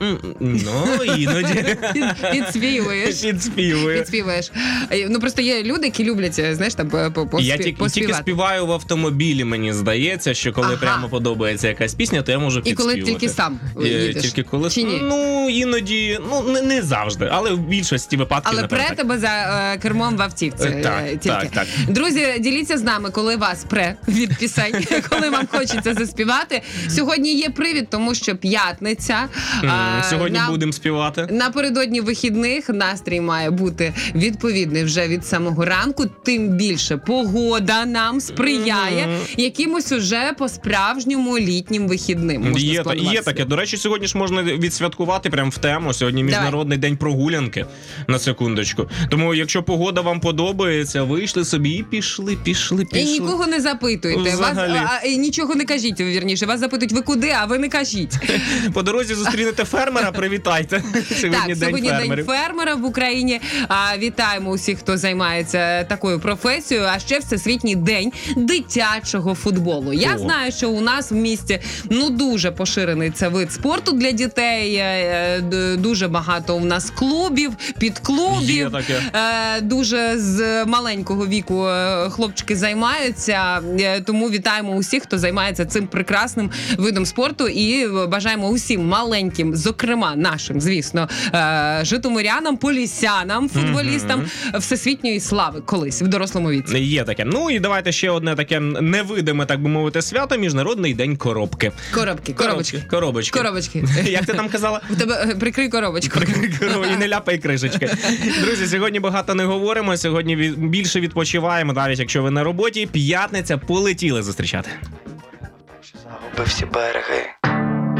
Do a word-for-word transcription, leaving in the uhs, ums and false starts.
Ну, іноді. Підспівуєш. Підспівую. Підспівуєш. Ну, просто є люди, які люблять, знаєш, там, поспівати. Я тільки, тільки співаю в автомобілі, мені здається, що коли ага. прямо подобається якась пісня, то я можу підспівати. І коли тільки сам їдеш? Тільки коли... Чи ні? Ну, іноді, ну, не, не завжди, але в більшості випадків, але напевно, пре тебе за е, кермом в автівці. Так, тільки. так, так. Друзі, діліться з нами, коли вас пре від пісень, коли вам хочеться заспівати. Сьогодні є привід, тому що п'ятниця. Mm, сьогодні на... будемо співати. Напередодні вихідних настрій має бути відповідний вже від самого ранку, тим більше погода нам сприяє mm. якимось уже по-справжньому літнім вихідним. Є, та, є таке. До речі, сьогодні ж можна відсвяткувати прямо в тему. Сьогодні Міжнародний Давай. день прогулянки, на секундочку. Тому, якщо погода вам подобається, вийшли собі і пішли, пішли, пішли. І нікого не запитуйте. Вас, а, і нічого не кажіть, вірніше. Вас запитують, ви куди, а ви не кажіть. По дорозі зустрінете фермера, привітайте. Сьогодні так, день сьогодні фермерів. День фермера в Україні. А, вітаємо усіх, хто займається такою професією. А ще Всесвітній день дитячого футболу. Я О. знаю, що у нас в місті ну дуже поширений це вид спорту для дітей. Дуже багато у нас клубів, підклубів. Дуже з маленького віку хлопчики займаються. Тому вітаємо усіх, хто займається цим прекрасним видом спорту, і бажаємо усім маленьким, зокрема нашим, звісно, житомирянам, полісянам, футболістам mm-hmm. всесвітньої слави колись в дорослому віці. Є таке. Ну і давайте ще одне таке невидиме, так би мовити, свято — Міжнародний день коробки. Коробки, коробочки. Коробочки. Коробочки. Як ти там казала? У тебе прикрий коробочку. Прикрий коробочку і не ляпай кришечки. Друзі, сьогодні багато не говоримо, сьогодні більше відпочиваємо, навіть якщо ви на роботі. П'ятниця, полетіли зустрічати. Загубив всі береги.